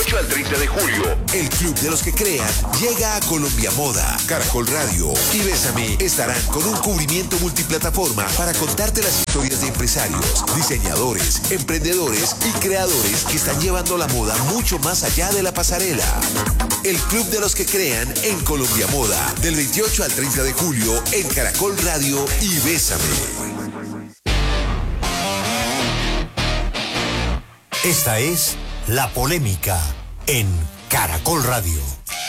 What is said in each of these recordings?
28 al 30 de julio, el Club de los que crean llega a Colombia Moda. Caracol Radio y Bésame estarán con un cubrimiento multiplataforma para contarte las historias de empresarios, diseñadores, emprendedores y creadores que están llevando la moda mucho más allá de la pasarela. El Club de los que crean en Colombia Moda, del 28 al 30 de julio en Caracol Radio y Bésame. Esta es La Polémica en Caracol Radio.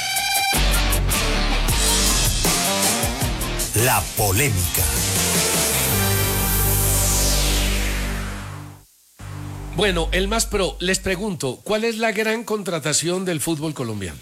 La Polémica. Bueno, el más pro, les pregunto, ¿cuál es la gran contratación del fútbol colombiano?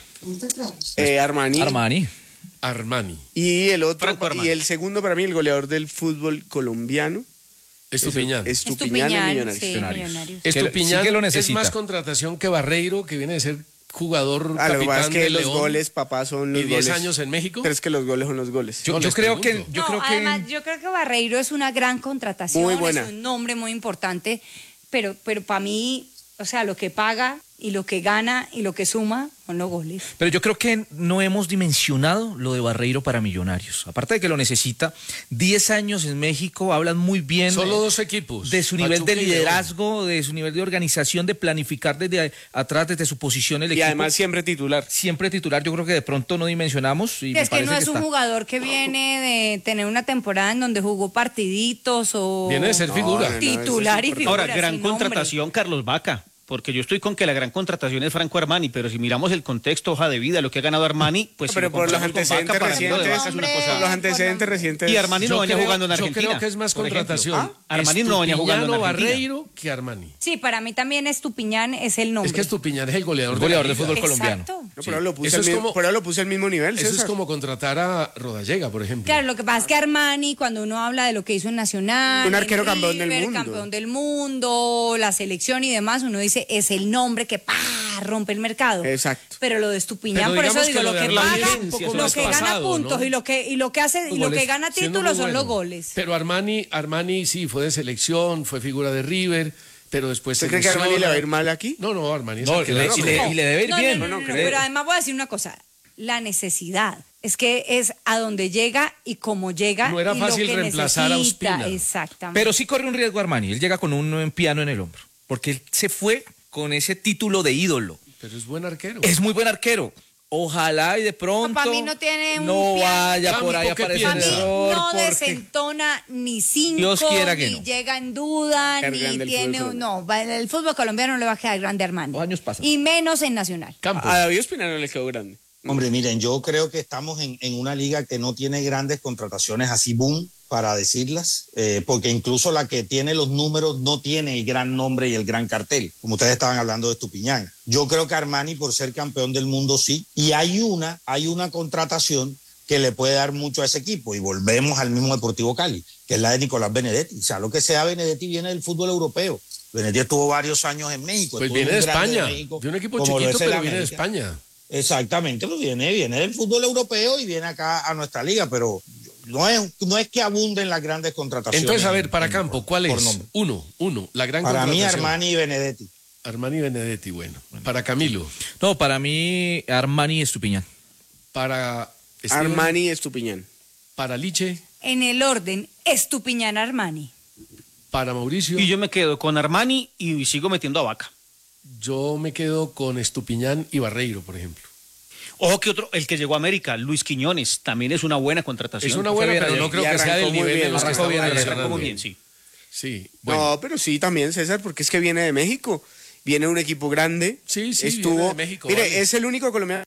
Armani. Y el otro, y el segundo para mí, el goleador del fútbol colomdiano. Estupiñán. Estupiñán en Millonarios. Sí, Millonarios. Estupiñán Sí que lo es necesita. más contratación que Barreiro, que viene de ser jugador Lo que capitán pasa es que de los León. goles, papá, son los ¿Y 10 goles. años en México? Pero es que los goles son los goles. Yo creo que... Además, yo creo que Barreiro es una gran contratación. Muy buena. Es un nombre muy importante, pero para mí, o sea, lo que paga y lo que gana y lo que suma son los goles. Pero yo creo que no hemos dimensionado lo de Barreiro para Millonarios. Aparte de que lo necesita, 10 años en México, hablan muy bien. Solo 2 equipos. De su nivel Pachuca de y León. liderazgo, de su nivel de organización, de planificar desde atrás, desde su posición el Y equipo. además siempre titular. Siempre titular, yo creo que de pronto no dimensionamos. Y me Es que no parece es un está. jugador que viene de tener una temporada en donde jugó partiditos o... Viene de ser figura. Titular y figura. Ahora, gran sin nombre. contratación, Carlos Vaca. Porque yo estoy con que la gran contratación es Franco Armani, pero si miramos el contexto, hoja de vida, lo que ha ganado Armani, pues... Pero si lo por los comparamos con antecedentes Vaca, para mí lo de recientes, Vaca es una Hombre, cosa... por los antecedentes recientes. Y Armani no venía jugando en Argentina. Yo creo que es más por ejemplo. contratación. Armani no venía jugando en Estupiñán o Argentina. Barreiro que Armani. Sí, para mí también Estupiñán es el nombre. Es que Estupiñán es el goleador, El goleador de la del fútbol liga. colombiano. Exacto. No, pero lo puse Eso al es mismo, como- pero lo puse al mismo nivel, Eso César. es como contratar a Rodallega, por ejemplo. Claro, lo que pasa es que Armani, cuando uno habla de lo que hizo en Nacional, Un arquero en campeón del River, mundo. campeón del mundo, la selección y demás, uno dice, es el nombre que rompe el mercado. Exacto. Pero lo de Estupiñán, Pero por eso digamos digo, que lo lo que de paga, Armani es un poco lo más que gana pasado, puntos ¿no? y lo que hace y lo que gana Siendo títulos muy son bueno. los goles. Pero Armani sí fue de selección, fue figura de River, pero después ¿Usted se cree que Armani le va a ir lesiona. mal aquí? No, Armani es No, arquerazo. y le debe ir bien. No, pero además voy a decir una cosa, la necesidad. Es que es a donde llega y cómo llega. No era y fácil lo que reemplazar a necesita. Ospina. Exactamente. Pero sí corre un riesgo Armani. Él llega con un piano en el hombro. Porque él se fue con ese título de ídolo. Pero es buen arquero. Es muy buen arquero. Ojalá y de pronto para mí no tiene un no piano. vaya por ahí a Campo, ¿qué aparecer Para el mí error. no porque- desentona ni 5, Dios quiera que ni no. llega en duda, Quedar ni grande el tiene... fútbol No, el fútbol colombiano no le va a quedar grande a Armani. Los años pasan. Y menos en Nacional. Campo. A David Ospina no le quedó grande. Hombre, miren, yo creo que estamos en una liga que no tiene grandes contrataciones así boom, para decirlas, porque incluso la que tiene los números no tiene el gran nombre y el gran cartel, como ustedes estaban hablando de Estupiñán. Yo creo que Armani, por ser campeón del mundo, sí, y hay una contratación que le puede dar mucho a ese equipo, y volvemos al mismo Deportivo Cali, que es la de Nicolás Benedetti. O sea, lo que sea Benedetti viene del fútbol europeo. Benedetti estuvo varios años en México. Pues estuvo viene en de un grande España, México, de un equipo como lo chiquito, es el pero viene de América. España. Exactamente, pues viene del fútbol europeo y viene acá a nuestra liga, pero no es que abunden las grandes contrataciones. Entonces, a ver, para Campo, ¿cuál por es? nombre. Uno, la gran Para mí, contratación. Armani y Benedetti. Armani y Benedetti, bueno. Para Camilo. No, para mí, Armani y Estupiñán. Para Esteban, Armani y Estupiñán. para Liche, En el orden, Estupiñán Armani. para Mauricio. Y yo me quedo con Armani y sigo metiendo a Vaca. Yo me quedo con Estupiñán y Barreiro, por ejemplo. Ojo que otro, el que llegó a América, Luis Quiñones, también es una buena contratación. Es una buena, bien pero ayer. no creo Y que sea arrancó del muy nivel bien, de los que arrancó estamos bien ayer, mencionando. Arrancó bien, sí. Sí, bueno. No, pero sí también, César, porque es que viene de México. Viene un equipo grande. Sí, Estuvo. viene de México, Mire, vale. es el único colombiano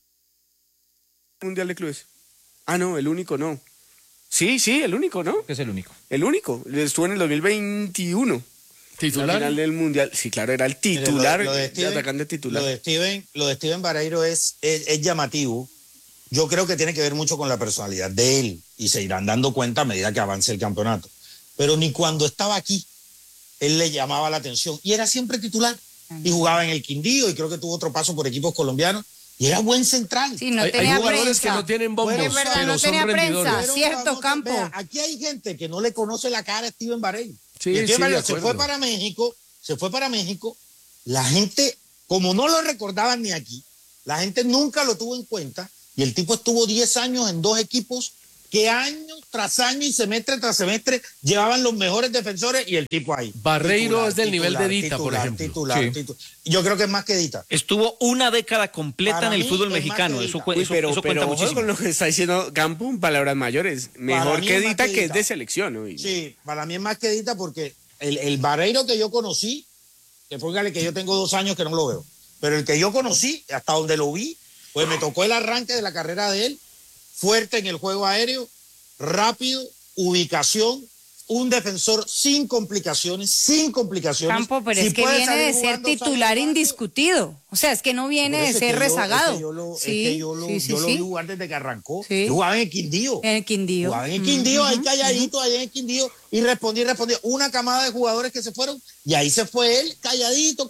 mundial de clubes. Ah, no, el único no. Sí, el único, ¿no? Que es el único. El único. Estuvo en el 2021. La Titular. final del mundial. Sí, claro, era el titular, Lo de el Steven- atacante titular. Lo de Steven Barreiro es llamativo. Yo creo que tiene que ver mucho con la personalidad de él y se irán dando cuenta a medida que avance el campeonato. Pero ni cuando estaba aquí, él le llamaba la atención y era siempre titular. Y jugaba en el Quindío y creo que tuvo otro paso por equipos colombianos y era buen central. Sí, no Hay tenía jugadores prensa. que no tienen bombos, Es verdad, pero no son tenía rendidores. prensa. Cierto, Campo. Vea, aquí hay gente que no le conoce la cara a Steven Barreiro. Sí, Y Steven sí, de Barreiro se acuerdo. fue para México. La gente como no lo recordaban ni aquí, la gente nunca lo tuvo en cuenta y el tipo estuvo 10 años en 2 equipos que año tras año y semestre tras semestre llevaban los mejores defensores y el tipo ahí. Barreiro es del nivel de Dita, por ejemplo. Titular. Yo creo que es más que Dita. Estuvo una década completa Para en el mí fútbol es más mexicano. que Eso Dita. cuenta pero ojo muchísimo. con lo que está diciendo Campo, palabras mayores. Mejor mí que es más Dita, que que es Dita. de selección, ¿no? Sí, para mí es más que Dita porque el Barreiro que yo conocí, que póngale que yo tengo 2 años que no lo veo, pero el que yo conocí, hasta donde lo vi, pues me tocó el arranque de la carrera de él, fuerte en el juego aéreo, rápido, ubicación, un defensor sin complicaciones. Campo, pero Si es que puede viene salir de ser jugando, sale titular jugando. indiscutido. O sea, es que no viene Por de eso ser rezagado. yo lo Sí. vi jugar desde que arrancó. Sí. Yo jugaba en el Quindío. En el Quindío. Jugaba en el Quindío, ahí calladito, allá en el Quindío, y respondía. Una camada de jugadores que se fueron, y ahí se fue él, calladito,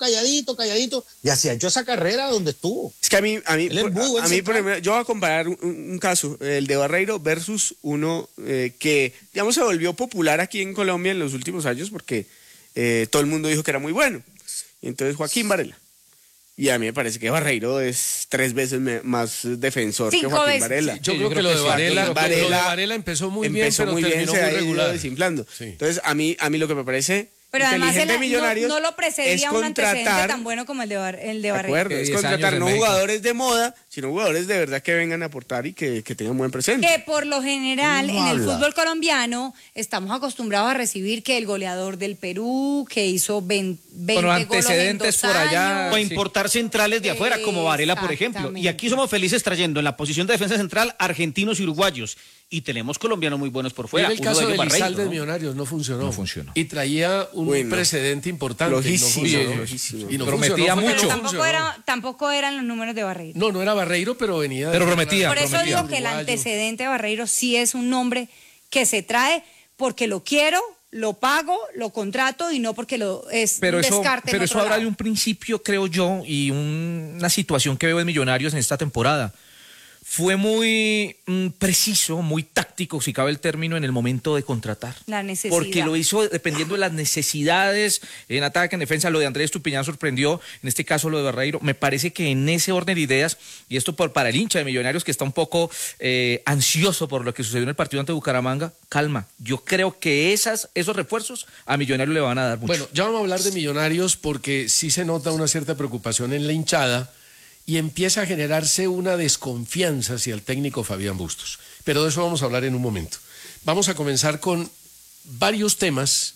y así ha hecho esa carrera donde estuvo. Es que a mí, Él es muy buen por central. ejemplo, yo voy a comparar un caso, el de Barreiro versus uno que, digamos, se volvió popular aquí en Colombia en los últimos años porque todo el mundo dijo que era muy bueno. Y entonces Joaquín Varela. Y a mí me parece que Barreiro es 3 veces más defensor 5 que Joaquín veces. Varela. Yo creo que lo de sí. Varela, Varela lo de Varela empezó muy bien, pero terminó se muy ha ido regular. desinflando. Sí. Entonces, a mí lo que me parece Pero además inteligente de Millonarios no lo es precedía un antecedente contratar, tan bueno como el de de acuerdo, Barreiro. es 10 contratar años en no México. jugadores de moda, sino jugadores de verdad que vengan a aportar y que tengan buen presente. Que por lo general No en el habla. fútbol colombiano estamos acostumbrados a recibir que el goleador del Perú, que hizo 20 Con goles en antecedentes 2 por allá. años. O importar centrales de afuera, como Varela, por ejemplo. Exactamente. Y aquí somos felices trayendo en la posición de defensa central argentinos y uruguayos. Y tenemos colombianos muy buenos por fuera. Mira el Uno caso de de ellos, Lizalde Barreiro, de ¿no? Millonarios, no funcionó. No funcionó. Y traía un Bueno. precedente importante. Flojísimo, y no funcionó. flojísimo. Y no Prometía funcionó, mucho. Pero no funcionó. tampoco eran los números de Barreiro. No era Barreiro, pero venía de... Pero prometía. Por eso digo que el Uruguayo. antecedente de Barreiro sí es un nombre que se trae porque lo quiero, lo pago, lo contrato y no porque es Pero un eso, descarte en pero eso otro habla de lado. un principio, creo yo, y una situación que veo en Millonarios en esta temporada. Fue muy preciso, muy táctico, si cabe el término, en el momento de contratar. La necesidad. Porque lo hizo dependiendo de las necesidades, en ataque, en defensa. Lo de Andrés Estupiñán sorprendió, en este caso lo de Barreiro. Me parece que en ese orden de ideas, y esto para el hincha de Millonarios que está un poco ansioso por lo que sucedió en el partido ante Bucaramanga, calma. Yo creo que esos refuerzos a Millonarios le van a dar mucho. Bueno, ya vamos a hablar de Millonarios porque sí se nota una cierta preocupación en la hinchada y empieza a generarse una desconfianza hacia el técnico Fabián Bustos. Pero de eso vamos a hablar en un momento. Vamos a comenzar con varios temas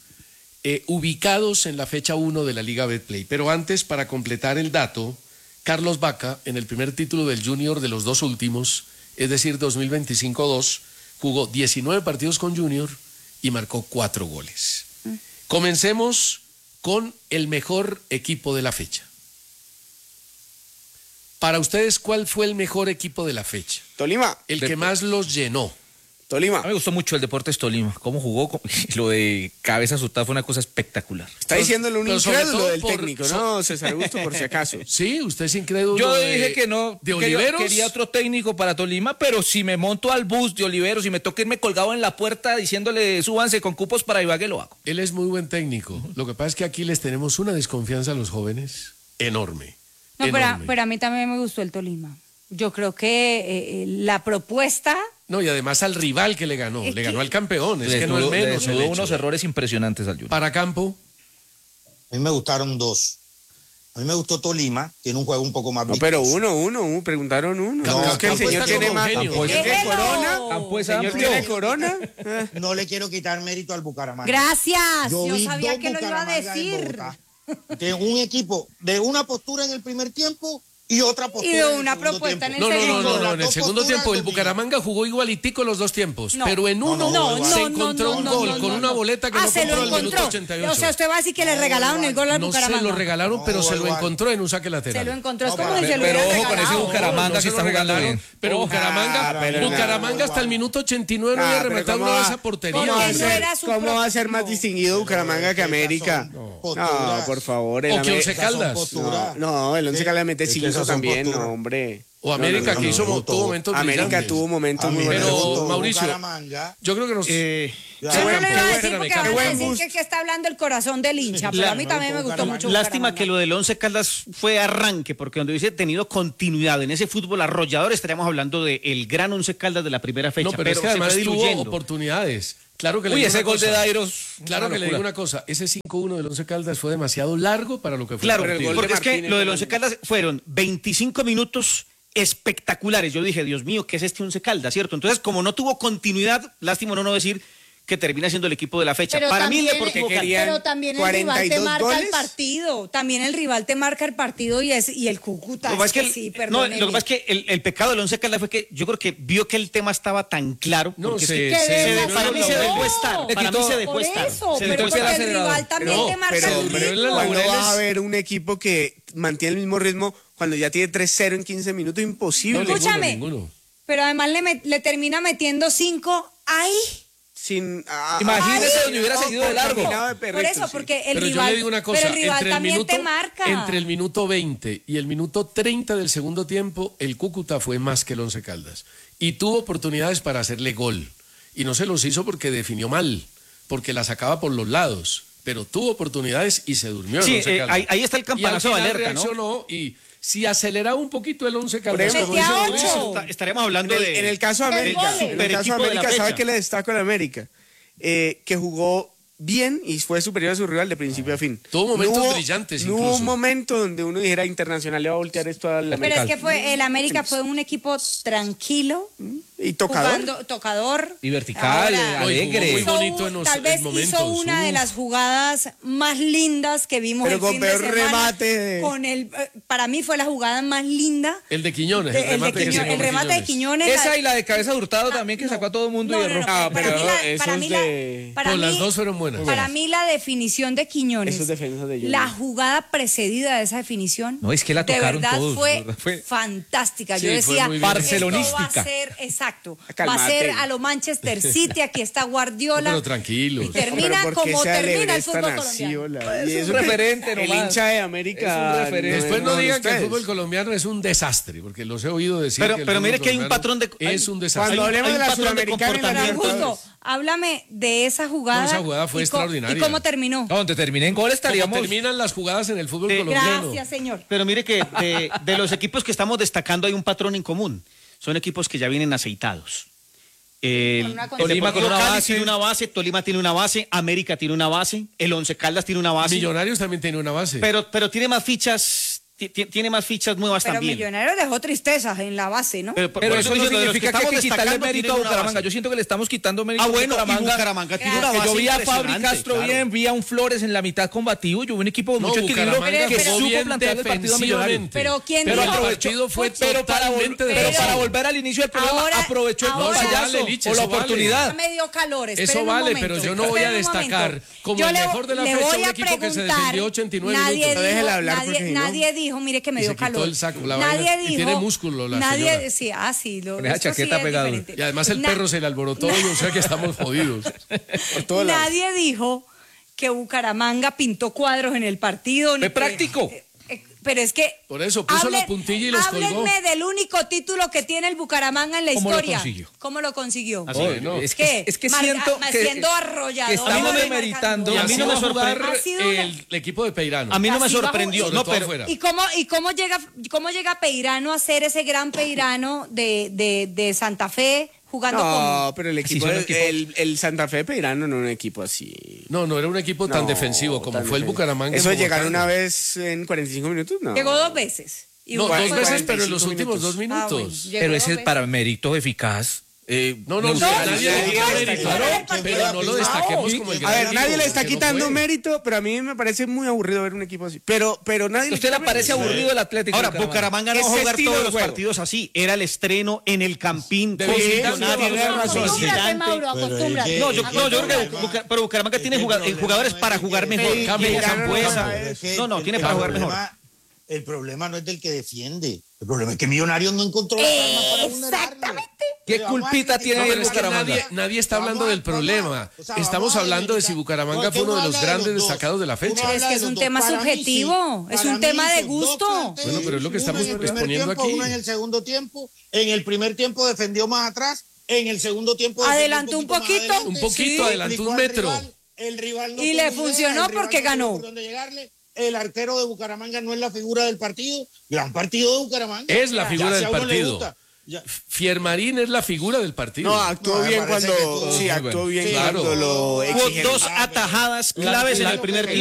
ubicados en la fecha 1 de la Liga Betplay. Pero antes, para completar el dato, Carlos Vaca, en el primer título del Junior de los 2 últimos, es decir, 2025-2, jugó 19 partidos con Junior y marcó 4 goles. Comencemos con el mejor equipo de la fecha. Para ustedes, ¿cuál fue el mejor equipo de la fecha? Tolima, El que más los llenó. Tolima. A mí me gustó mucho el Deportes Tolima, cómo jugó, lo de cabeza azotada fue una cosa espectacular. Está diciéndolo un Pero sobre incrédulo todo del por- técnico, ¿no? César Augusto, por si acaso. Sí, usted es incrédulo. Yo de- dije que no, ¿De que yo Oliveros? quería otro técnico para Tolima, pero si me monto al bus de Oliveros y me toca irme colgado en la puerta diciéndole súbanse con cupos para Ibagué, lo hago. Él es muy buen técnico. Lo que pasa es que aquí les tenemos una desconfianza a los jóvenes enorme. No, enorme. pero a mí también me gustó el Tolima. Yo creo que la propuesta... No, y además al rival que le ganó. Es Le que- ganó al campeón. Es Le que no es tuvo- le menos. tuvo el hecho. unos errores impresionantes al Junior. Para Campo, A mí me gustaron 2. A mí me gustó Tolima, tiene un juego un poco más No, pero vistoso. uno, preguntaron uno. No, es que el Campo señor está tiene como más. genio. ¿El señor tiene ¡Déjelo! corona? Campo es ¿El señor amplio. tiene corona? No le quiero quitar mérito al Bucaramanga. Gracias, yo vi sabía dos que lo iba a Bucaramanga en decir. Bogotá, de un equipo de una postura en el primer tiempo y otra postura Y de en el una segundo propuesta tiempo. en el no. segundo. En el segundo tiempo el Bucaramanga jugó igualitico los 2 tiempos. No. Pero en uno se encontró un gol con no. una boleta que Ah, no se compró lo al minuto encontró. 88. O sea, usted va a decir que le regalaron el gol al No se Bucaramanga. lo regalaron, pero No, se lo igual. encontró en un saque lateral. Se lo encontró, es No, como para- si se lo pero hubieran ojo con ese regalado. Bucaramanga No se que está lo jugando regalaron, bien. pero Bucaramanga, pero Bucaramanga hasta el minuto 89 no había pero rematado ¿cómo una de va- esa portería. ¿Cómo va a Porque no ser, era su cómo va a ser más no. distinguido Bucaramanga que América? posturas. No, por favor. O que Once Esas son Caldas. posturas. No, el Once Caldas mete Es que 5 esas son también, posturas. no, hombre. O América, que tuvo momentos América brillantes. tuvo momentos muy buenos. Pero, Mauricio, yo creo que nos... Yo no le iba a decir porque van a decir que está hablando el corazón del hincha, pero a mí también me gustó mucho Lástima Bucaramanga. que lo del Once Caldas fue arranque, porque donde hubiese tenido continuidad en ese fútbol arrollador, estaríamos hablando del gran Once Caldas de la primera fecha. No, pero es que además se fue tuvo diluyendo. oportunidades. Claro que le Uy, digo ese una gol de cosa. Dairos. Claro que le digo una cosa, ese 5-1 del Once Caldas fue demasiado largo para lo que fue Claro, el partido. porque es que lo del Once Caldas fueron 25 minutos espectaculares. Yo dije, Dios mío, ¿qué es este Once Caldas, cierto? Entonces, como no tuvo continuidad, lástima no decir que termina siendo el equipo de la fecha. Pero Para mí el también- Deportivo que Cali. querían Pero también el rival te 42 marca goles. el partido. También el rival te marca el partido y el Cúcuta. Lo que pasa es que, sí, no, perdóneme. lo que pasa es que el pecado del Once Caldas fue que yo creo que vio que el tema estaba tan claro. No, porque es se- que se- para mí se no. dejó estar. Para mí se dejó Por estar. eso, Se pero dejó porque estar. el rival también No, te marca Pero, el pero ritmo. ¿cuándo Laureles- vas a ver un equipo que mantiene el mismo ritmo cuando ya tiene 3-0 en 15 minutos? Imposible. No, Escúchame. ninguno. Pero además le termina metiendo 5 ahí. Sin, Imagínese Ay, donde hubiera seguido de largo. Combinado de Por perritos, eso, sí. porque el Pero yo rival, le digo una cosa, pero el rival entre el también minuto, te marca. entre el minuto 20 y el minuto 30 del segundo tiempo, el Cúcuta fue más que el Once Caldas. Y tuvo oportunidades para hacerle gol. Y no se los hizo porque definió mal, porque la sacaba por los lados. Pero tuvo oportunidades y se durmió el Sí, Once Caldas. ahí está el campanazo y al de final alerta, ¿no? reaccionó y si aceleraba un poquito el Once Caldas, ejemplo, como dice metía Mauricio, ocho. Estaremos hablando de... En el caso de Del América, goles. en el Super caso de equipo de la América, ¿sabe fecha. qué le destaco a América? Que jugó bien y fue superior a su rival de principio a fin. Tuvo momentos No hubo- brillantes No hubo incluso. un momento donde uno dijera Internacional le va a voltear esto a la Pero América. es que el América fue un equipo tranquilo, Y tocador. jugando, tocador. Y vertical, Ahora, alegre. Muy hizo bonito en los tal vez momentos, hizo una de las jugadas más lindas que vimos Pero el con fin de peor semana. remate de- Para mí fue la jugada más linda. el de Quiñones, El remate de Quiñones. Esa y la de cabeza de Hurtado también que sacó a todo el mundo y erró. Ah, para pero mí la- esos para mí la- de- para No, mí- las dos fueron buenas. Para mí la definición de Quiñones, Esos defensas de Junior. la jugada precedida de esa definición, No, es que la de tocaron verdad todos, fue, de verdad, fue- fantástica. Sí, Yo fue decía, muy bien. esto va Barcelonística. a ser, exacto, va a Cálmate. ser a lo Manchester City, aquí está Guardiola. Pero tranquilos. Y termina Pero ¿por qué como se termina alegra el esta fútbol nación? colombiano. Es Y un eso que referente el nomás. hincha de América. Es un referente. Después no de digan que el ustedes. fútbol colombiano es un desastre, porque los he oído decir. Pero- que el pero fútbol mire que hay un colombiano patrón de- Es un desastre. Cuando hablemos hay de un la patrón de Sudamericana y la Pero comportamiento. Augusto, háblame de esa jugada. No, esa jugada fue y co- extraordinaria. ¿Y cómo terminó? No, donde terminé en gol Como estaríamos. terminan las jugadas en el fútbol colombiano. Gracias, señor. Pero mire que de los equipos que estamos destacando hay un patrón en común. Son equipos que ya vienen aceitados. Con una El Tolima con Deportivo una Cali base. tiene una base, Tolima tiene una base, América tiene una base, el Once Caldas tiene una base. Millonarios también tiene una base. Pero tiene más fichas, tiene más fichas nuevas Pero también. Millonarios dejó tristezas en la base, ¿no? Pero Pero eso no digo, de los significa que hay estamos que quitarle destacando mérito a tienen una Bucaramanga. base. Yo siento que le estamos quitando mérito Ah, a bueno, y Bucaramanga. Bucaramanga tiene una Porque base yo vi a Fabri impresionante, Castro claro. bien, vi a un Flores en la mitad combativo. Yo vi un equipo con No, mucho equilibrio Bucaramanga que jugó supo bien plantear el partido a Millonarios. defensivamente. Pero ¿quién Pero dijo? el partido fue pero para, totalmente pero defensivo. para volver al inicio del programa, Ahora- aprovechó el ahora- payaso Eso vale, Liche, o la eso vale. oportunidad. Me dio calores. Eso esperen un vale, momento, pero yo no voy a esperen un destacar momento. como Yo el le- mejor de la le fecha voy un a equipo que se preguntar, defendió 89 nadie minutos. dijo, Déjela hablar, nadie, porque si no- nadie dijo, mire que me Y dio se quitó calor. el saco, la nadie vaina, y dijo, tiene músculo la nadie, señora. sí, sí, Con esa esto sí chaqueta es pegado. diferente. Y además el Na- perro se le alborotó y o sea que estamos jodidos. Por todos lados. Nadie dijo que Bucaramanga pintó cuadros en el partido. ni Fue que- práctico. Pero es que... Por eso puso la puntilla y los colgó. Háblenme del único título que tiene el Bucaramanga en la ¿Cómo lo historia. consiguió? ¿Cómo lo consiguió? Así, ¿no? Es ¿Qué? que siento que siendo arrollador. que estamos marcando. demeritando. Y a mí no me jugar Ha sido una- el equipo de Peirano. A mí no me Así bajo- sorprendió, Sobre no, todo pero afuera. ¿Y cómo llega Peirano a ser ese gran Peirano de Santa Fe jugando No, pero el equipo, son los equipos. el Santa Fe de Peirano no era un equipo así. No, no era un equipo tan No, defensivo como tan fue el defensivo. Bucaramanga. Eso en de llegar Bogotá, una ¿no? vez en 45 minutos, no. Llegó 2 veces. Y No, fue- 2 fue- veces, pero en los 45 últimos 2 Ah, bueno, minutos. llegó Pero 2 ese es veces. para mérito eficaz. No, No, nadie no, le quita no, mérito, no, pero no lo destaquemos como el A gran ver, equipo, nadie le está porque no quitando fue. mérito, pero a mí me parece muy aburrido ver un equipo así. Pero nadie ¿A usted le quita parece mérito. aburrido el Atlético? ahora Bucaramanga no va a Ese jugar estilo todos de los juego. partidos así. Era el estreno en el Campín. De con visitante, Millonarios, tiene razón. con Acostúmbrate, visitante. Mauro, acostúmbrate. No, yo creo que pero Bucaramanga tiene jugadores para jugar mejor. Sí, Tiene Peirano Zambuesa. no Tiene para jugar mejor. El problema no es del que defiende. El problema es que Millonarios no encontró las armas para vulnerarlo. Exactamente. ¿Qué culpita tiene ahí el pero es que Bucaramanga? nadie está hablando del problema. Estamos hablando de si Bucaramanga fue uno de los grandes destacados de la fecha. Es que es un tema subjetivo, es un tema de gusto. Bueno, pero es lo que estamos Uno en el primer exponiendo tiempo, aquí. Uno en el segundo tiempo. En el primer tiempo defendió más atrás. En el segundo tiempo Adelantó un defendió poquito. más adelante. Un poquito, adelantó explicó un al metro. rival, el rival no Y tuvo le idea, funcionó el rival porque no tuvo ganó. por dónde llegarle. El arquero de Bucaramanga no es la figura del partido. Gran partido de Bucaramanga. Es la figura Ya, si del a uno le partido. gusta, ya. Fiermarín es la figura del partido. No, actuó No, me bien parece cuando. que estuvo Sí, muy actuó bueno. bien Claro. cuando lo Hubo exigieron. dos atajadas claves en el primer tiempo.